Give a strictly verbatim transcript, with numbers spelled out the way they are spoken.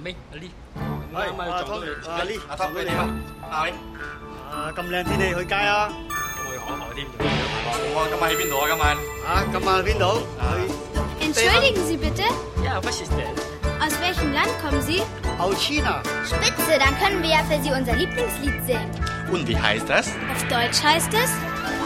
Minh, Ali。 係，阿湯，阿 Ali， 阿湯，你點啊？阿 Ali， 啊咁靚天氣去街啊？ 我去海海添。 我今晚喺邊度啊？今晚？ 啊，今晚去邊度？去 Entschuldigen Sie bitte, Ja, was ist denn? aus welchem Land kommen Sie? aus China. Spitze, dann können wir ja für Sie unser Lieblingslied singen. Und wie heißt das? Auf Deutsch heißt es